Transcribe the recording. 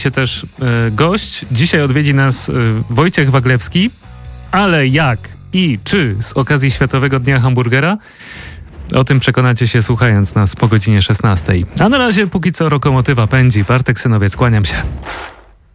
się też gość. Dzisiaj odwiedzi nas Wojciech Waglewski, ale jak i czy z okazji Światowego Dnia Hamburgera? O tym przekonacie się słuchając nas po godzinie 16. A na razie póki co lokomotywa pędzi. Bartek Synowiec, kłaniam się.